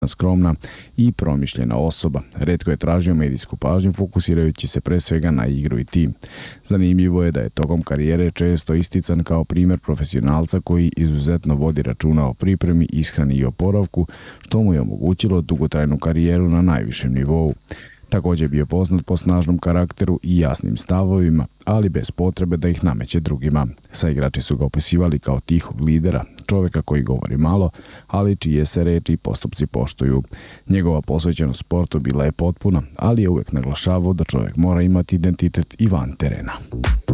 skromna i promišljena osoba. Retko je tražio medijsku pažnju, fokusirajući se pre svega na igru i tim. Zanimljivo je da je tokom karijere često istican kao primjer profesionalca koji izuzetno vodi računa o pripremi, ishrani i oporavku, što mu je omogućilo dugotrajnu karijeru na najvišem nivou. Također je bio poznat po snažnom karakteru i jasnim stavovima, ali bez potrebe da ih nameće drugima. Saigrači su ga opisivali kao tihog lidera, čovjeka koji govori malo, ali čije se reči i postupci poštuju. Njegova posvećenost sportu bila je potpuna, ali je uvijek naglašavao da čovjek mora imati identitet i van terena.